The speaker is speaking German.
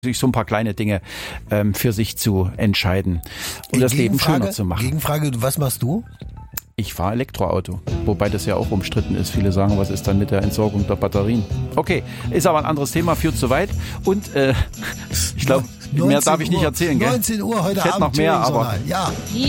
sich so ein paar kleine Dinge für sich zu entscheiden, um das Leben schöner zu machen. Gegenfrage, was machst du? Ich fahre Elektroauto, wobei das ja auch umstritten ist. Viele sagen, was ist dann mit der Entsorgung der Batterien? Okay, ist aber ein anderes Thema, führt zu weit. Und ich glaube, mehr darf ich nicht erzählen. 19 Uhr heute ich hätte Abend. noch mehr, aber ja.